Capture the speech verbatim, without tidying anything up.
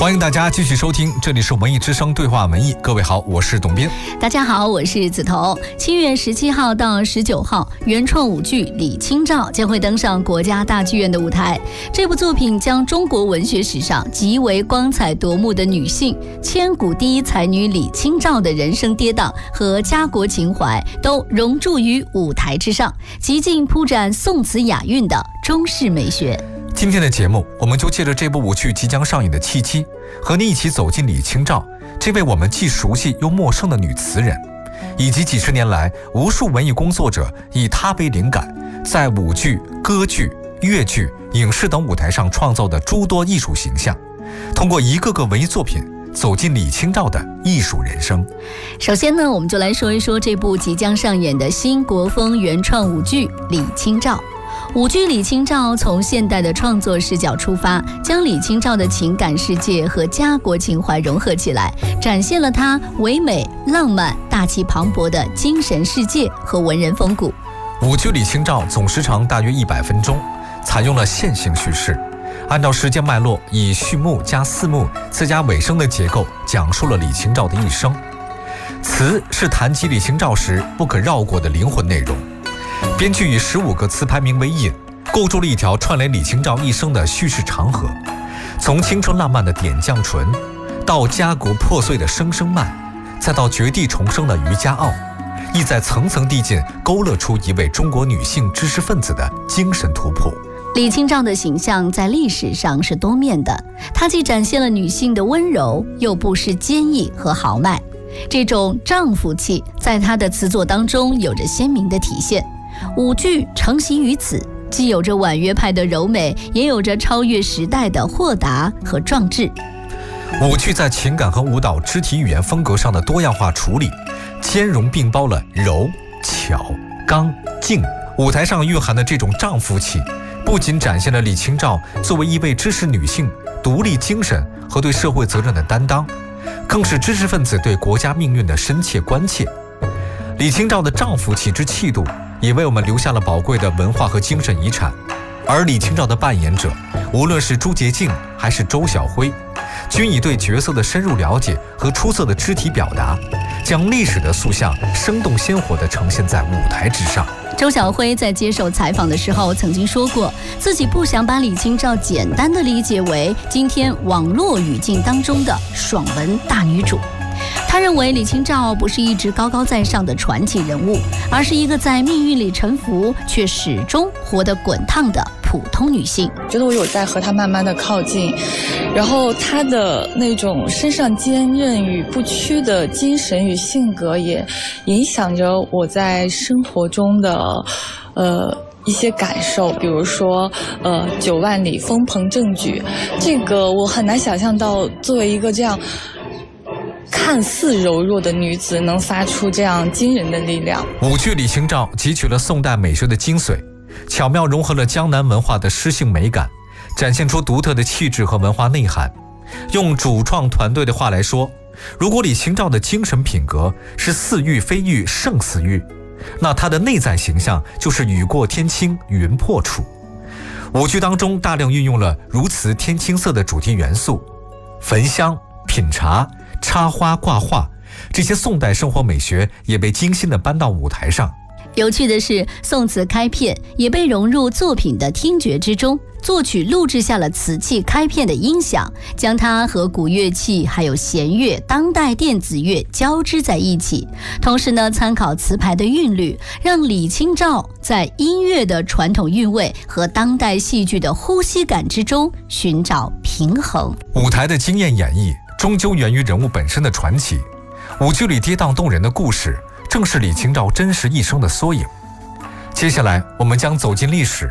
欢迎大家继续收听，这里是文艺之声对话文艺。各位好，我是董斌。 大家好，我是梓潼。七月十七号到十九号，原创舞剧《李清照》将会登上国家大剧院的舞台。这部作品将中国文学史上极为光彩夺目的女性、千古第一才女李清照的人生跌宕和家国情怀都融铸于舞台之上，极尽铺展宋词雅韵的中式美学。 今天的节目，我们就借着这部舞剧即将上映的契机，和你一起走进李清照这位我们既熟悉又陌生的女词人，以及几十年来无数文艺工作者以她为灵感，在舞剧、歌剧、乐剧、影视等舞台上创造的诸多艺术形象，通过一个个文艺作品走进李清照的艺术人生。 首先呢，我们就来说一说这部即将上演的新国风原创舞剧《李清照》。舞剧《李清照》从现代的创作视角出发，将李清照的情感世界和家国情怀融合起来，展现了她唯美、浪漫、大气磅礴的精神世界和文人风骨。 舞剧《李清照》总时长大约一百分钟，采用了线性叙事，按照时间脉络，以序幕加四幕再加尾声的结构，讲述了李清照的一生。词是谈及李清照时不可绕过的灵魂内容。编剧以十五个词牌名为引，构筑了一条串联李清照一生的叙事长河，从青春浪漫的点绛唇，到家国破碎的声声慢，再到绝地重生的渔家傲，意在层层递进，勾勒出一位中国女性知识分子的精神突破。 李清照的形象在历史上是多面的，她既展现了女性的温柔，又不失坚毅和豪迈。这种丈夫气在她的词作当中有着鲜明的体现。舞剧承袭于此，既有着婉约派的柔美，也有着超越时代的豁达和壮志。 舞剧在情感和舞蹈、肢体语言风格上的多样化处理，兼容并包了柔、巧、刚、静。舞台上蕴含的这种丈夫气，不仅展现了李清照作为一位知识女性独立精神和对社会责任的担当，更是知识分子对国家命运的深切关切。李清照的丈夫气之气度，也为我们留下了宝贵的文化和精神遗产。而李清照的扮演者，无论是朱洁静还是周晓辉，均以对角色的深入了解和出色的肢体表达，将历史的塑像生动鲜活地呈现在舞台之上。 周晓辉在接受采访的时候曾经说过，自己不想把李清照简单地理解为今天网络语境当中的爽文大女主。他认为李清照不是一直高高在上的传奇人物，而是一个在命运里沉浮却始终活得滚烫的普通女性。 觉得我有在和她慢慢的靠近，然后她的那种身上坚韧与不屈的精神与性格，也影响着我在生活中的呃一些感受。比如说呃九万里风鹏正举，这个我很难想象到作为一个这样看似柔弱的女子能发出这样惊人的力量。 舞剧《李清照》汲取了宋代美学的精髓，巧妙融合了江南文化的诗性美感，展现出独特的气质和文化内涵。用主创团队的话来说，如果李清照的精神品格是似玉非玉胜似玉，那她的内在形象就是雨过天青云破处。舞剧当中大量运用了如此天青色的主题元素，焚香、品茶、插花、挂画，这些宋代生活美学也被精心地搬到舞台上。 有趣的是，宋词开片也被融入作品的听觉之中，作曲录制下了瓷器开片的音响，将它和古乐器还有弦乐、当代电子乐交织在一起。同时呢，参考词牌的韵律，让李清照在音乐的传统韵味和当代戏剧的呼吸感之中寻找平衡。 舞台的惊艳演绎终究源于人物本身的传奇。舞剧里跌宕动人的故事，正是李清照真实一生的缩影。接下来，我们将走进历史，